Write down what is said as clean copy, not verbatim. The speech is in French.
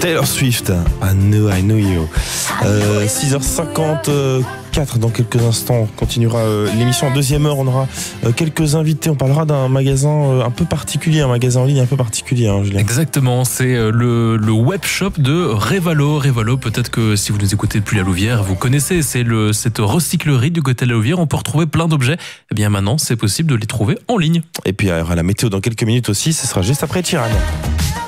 Taylor Swift, I Know You. 6h54 dans quelques instants. On continuera l'émission en deuxième heure. On aura quelques invités. On parlera d'un magasin un peu particulier, un magasin en ligne un peu particulier, hein, Julien. Exactement, c'est le web shop de Revalo. Revalo, peut-être que si vous nous écoutez depuis la Louvière, vous connaissez, c'est cette recyclerie du côté de la Louvière. On peut retrouver plein d'objets. Eh bien maintenant, c'est possible de les trouver en ligne. Et puis il y aura la météo dans quelques minutes aussi. Ce sera juste après Chiran.